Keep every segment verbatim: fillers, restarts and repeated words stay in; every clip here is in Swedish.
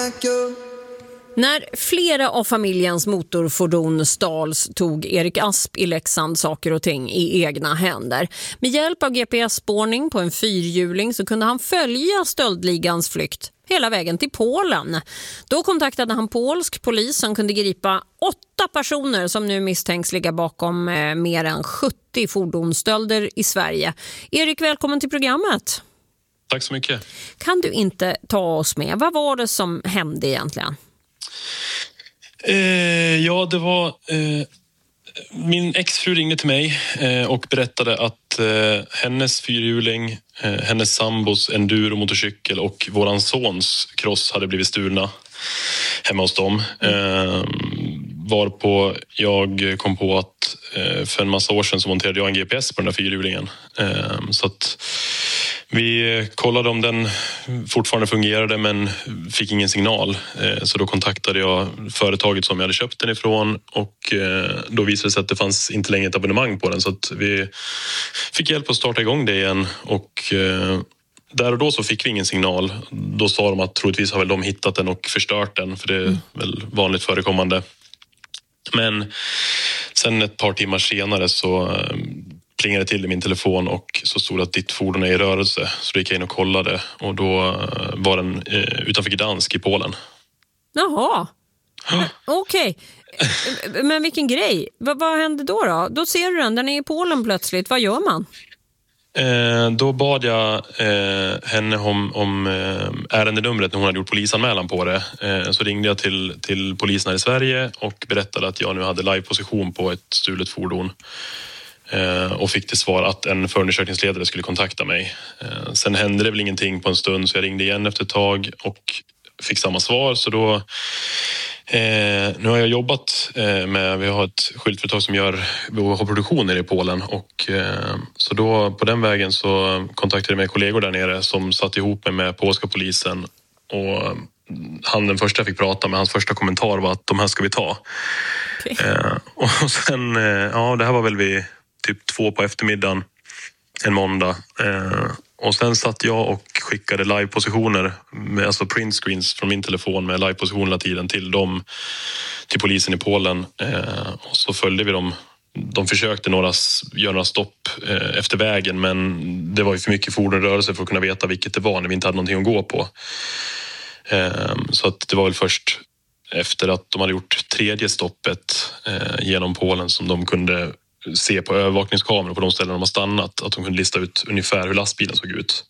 När flera av familjens motorfordon stals tog Erik Asp i Leksand saker och ting i egna händer. Med hjälp av G P S-spårning på en fyrhjuling så kunde han följa stöldligans flykt hela vägen till Polen. Då kontaktade han polsk polis som kunde gripa åtta personer som nu misstänks ligga bakom eh, mer än sjuttio fordonsstölder i Sverige. Erik, välkommen till programmet. Tack så mycket. Kan du inte ta oss med? Vad var det som hände egentligen? Eh, ja, det var... Eh, min exfru ringde till mig eh, och berättade att eh, hennes fyrhjuling, eh, hennes sambos enduro-motorcykel och våran sons cross hade blivit stulna hemma hos dem. Eh, varpå jag kom på att eh, för en massa år sedan så monterade jag en G P S på den där fyrhjulingen. Eh, så att vi kollade om den fortfarande fungerade men fick ingen signal. Så då kontaktade jag företaget som jag hade köpt den ifrån och då visade det sig att det fanns inte längre ett abonnemang på den. Så att vi fick hjälp att starta igång det igen och där och då så fick vi ingen signal. Då sa de att troligtvis har väl de hittat den och förstört den, för det är väl vanligt förekommande. Men sen ett par timmar senare så plingade till i min telefon och så stod det att ditt fordon är i rörelse. Så då gick jag in och kollade och då var den utanför Gdansk i Polen. Jaha, okej. Okay. Men vilken grej. V- vad hände då då? Då ser du den, den är i Polen plötsligt. Vad gör man? Eh, då bad jag eh, henne om, om eh, ärendenumret när hon hade gjort polisanmälan på det. Eh, så ringde jag till, till polisen här i Sverige och berättade att jag nu hade liveposition på ett stulet fordon. Och fick till svar att en förundersökningsledare skulle kontakta mig. Sen hände det väl ingenting på en stund så jag ringde igen efter ett tag och fick samma svar. Så då, eh, nu har jag jobbat med, vi har ett skyltföretag som gör har produktioner i Polen. Och, eh, så då på den vägen så kontaktade jag med kollegor där nere som satt ihop mig med polska polisen. Och han den första jag fick prata med, hans första kommentar var att de här ska vi ta. Okay. Eh, och sen, eh, ja det här var väl vi typ två på eftermiddagen en måndag. Eh, och sen satt jag och skickade livepositioner, med, alltså printscreens från min telefon med livepositioner hela tiden till dem, till polisen i Polen. Eh, och så följde vi dem. De försökte några, göra några stopp eh, efter vägen, men det var ju för mycket fordonrörelse för att kunna veta vilket det var när vi inte hade någonting att gå på. Eh, så att det var väl först efter att de hade gjort tredje stoppet eh, genom Polen som de kunde se på övervakningskameror på de ställen de har stannat, att de kunde lista ut ungefär hur lastbilen såg ut.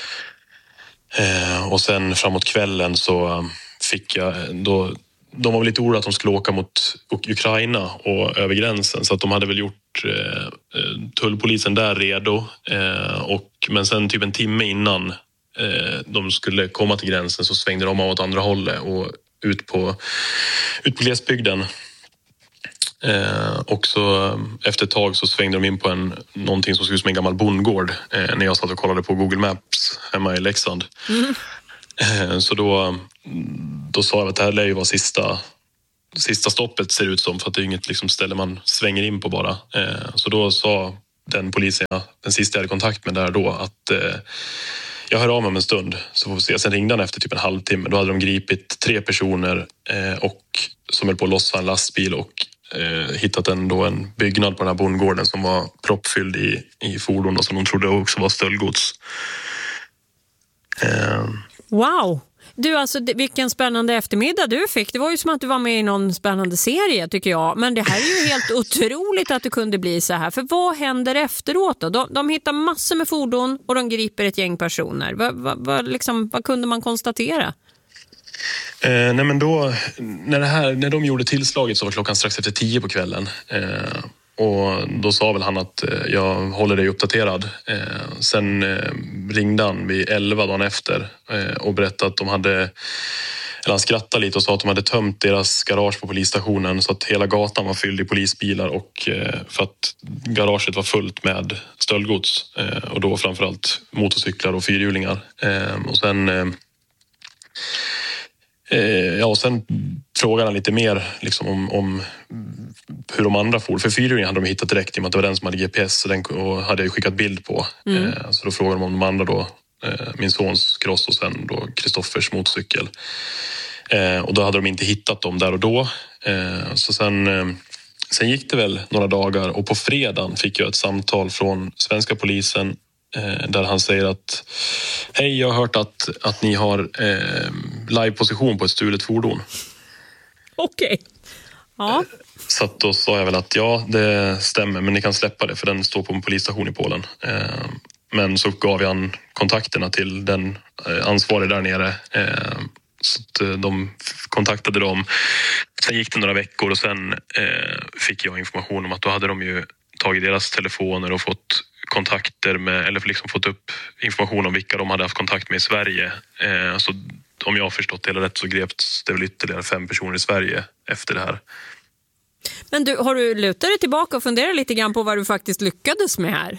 Eh, och sen framåt kvällen så fick jag då, de var väl lite oroliga att de skulle åka mot Ukraina och över gränsen, så att de hade väl gjort eh, tullpolisen där redo eh, och, men sen typ en timme innan eh, de skulle komma till gränsen så svängde de av åt andra hållet och ut på, ut på glesbygden. Eh, och så efter ett tag så svängde de in på en, någonting som såg ut som en gammal bondgård eh, när jag satt och kollade på Google Maps hemma i Leksand. Mm. Eh, så då, då sa jag att det här lär ju vara sista, sista stoppet ser ut som, för att det är inget liksom, ställe man svänger in på bara. Eh, så då sa den polisen, den sista jag hade kontakt med där då, att eh, jag hör av mig om en stund så får vi se. Sen ringde han efter typ en halvtimme. Då hade de gripit tre personer eh, och som höll på att lossa en lastbil och Eh, hittat en, då en byggnad på den här bondgården som var proppfylld i, i fordon och som de trodde också var stöldgods. Eh. Wow! Du, alltså vilken spännande eftermiddag du fick. Det var ju som att du var med i någon spännande serie tycker jag. Men det här är ju helt otroligt att det kunde bli så här. För vad händer efteråt då? De, de hittar massor med fordon och de griper ett gäng personer. Vad, vad, vad, liksom, vad kunde man konstatera? Eh, nej men då, när, det här, när de gjorde tillslaget så var klockan strax efter tio på kvällen. Eh, och då sa väl han att eh, jag håller dig uppdaterad. Eh, sen eh, ringde han vid elva dagen efter eh, och berättade att de hade, eller han skrattade lite och sa att de hade tömt deras garage på polisstationen så att hela gatan var fylld i polisbilar och eh, för att garaget var fullt med stöldgods eh, och då framförallt motorcyklar och fyrhjulingar. Eh, och sen... Eh, Ja, och sen frågade han lite mer liksom, om, om hur de andra for. För fyrhjulingen hade de hittat direkt i och med att det var den som hade G P S och den och hade jag skickat bild på. Mm. Eh, så då frågade de om de andra då, eh, min sons cross och sen då Kristoffers motorcykel. Eh, och då hade de inte hittat dem där och då. Eh, så sen, eh, sen gick det väl några dagar och på fredagen fick jag ett samtal från svenska polisen eh, där han säger att hej, jag har hört att, att ni har eh, live-position på ett stulet fordon. Okej. Okay. Ja. Så att då sa jag väl att ja, det stämmer, men ni kan släppa det för den står på en polisstation i Polen. Eh, men så gav jag kontakterna till den eh, ansvarig där nere. Eh, så att eh, de kontaktade dem. Sen gick det några veckor och sen eh, fick jag information om att då hade de ju tagit deras telefoner och fått kontakter med, eller liksom fått upp information om vilka de hade haft kontakt med i Sverige. Eh, så om jag har förstått det rätt så greps det väl ytterligare fem personer i Sverige efter det här. Men du, har du lutat dig tillbaka och funderat lite grann på vad du faktiskt lyckades med här?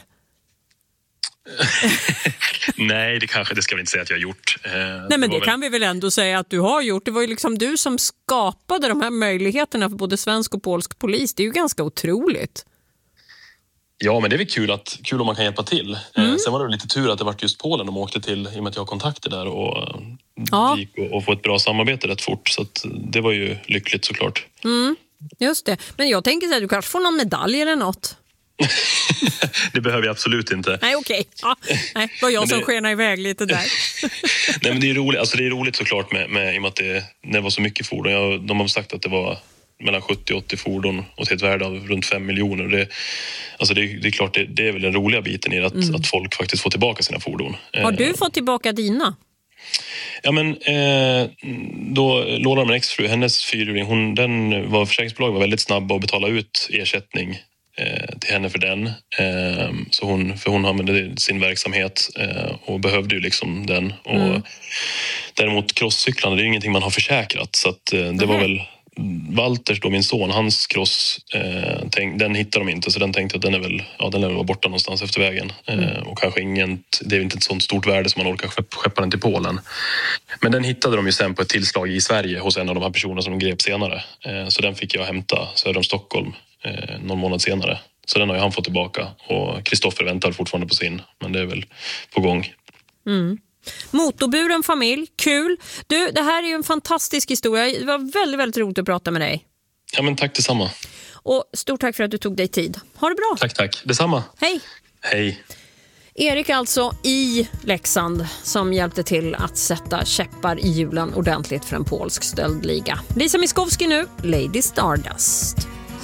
Nej, det kanske det ska vi inte säga att jag har gjort. Eh, Nej, men det, det väl... kan vi väl ändå säga att du har gjort. Det var ju liksom du som skapade de här möjligheterna för både svensk och polsk polis. Det är ju ganska otroligt. Ja, men det är väl kul, att, kul om man kan hjälpa till. Mm. Eh, sen var det lite tur att det var just Polen de åkte till i och med att jag har kontakter där och ja. gick och, och få ett bra samarbete rätt fort. Så att det var ju lyckligt såklart. Mm. Just det. Men jag tänker så här, du kanske får någon medalj eller något. Det behöver jag absolut inte. Nej, okej. Okay. Ja, nej, det var jag som det... skenar iväg lite där. Nej, men det är roligt, alltså det är roligt såklart med, med, i och med att det, det var så mycket fordon. Jag, de har sagt att det var mellan sjuttio och åttio fordon och till ett värde av runt fem miljoner. Det, alltså det, det är klart, det, det är väl den roliga biten i att, mm. att folk faktiskt får tillbaka sina fordon. Har du fått tillbaka dina? Ja, men eh, då Lola, min exfru, hennes fyrhjuling, hon, den var, försäkringsbolaget var väldigt snabba att betala ut ersättning eh, till henne för den. Eh, så hon, för hon använde sin verksamhet eh, och behövde ju liksom den. Och mm. däremot crosscyklarna, det är ingenting man har försäkrat, så att eh, det mm. var väl Walters då, min son, hans cross, eh, tänk, den hittade de inte, så den tänkte att den är väl, ja, den är väl borta någonstans efter vägen. Mm. Eh, och kanske ingen, det är inte ett sånt stort värde som man orkar skeppa den till Polen. Men den hittade de ju sen på ett tillslag i Sverige hos en av de här personerna som de grep senare. Eh, så den fick jag hämta söder om Stockholm eh, någon månad senare. Så den har ju han fått tillbaka och Kristoffer väntar fortfarande på sin, men det är väl på gång. Mm. Motorburen familj, kul. Du, det här är ju en fantastisk historia. Det var väldigt, väldigt roligt att prata med dig. Ja, men tack detsamma. Och stort tack för att du tog dig tid. Ha det bra. Tack, tack. Detsamma. Hej. Hej. Erik alltså i Leksand som hjälpte till att sätta käppar i hjulen ordentligt för en polsk stöldliga. Lisa Miskovsky nu, Lady Stardust.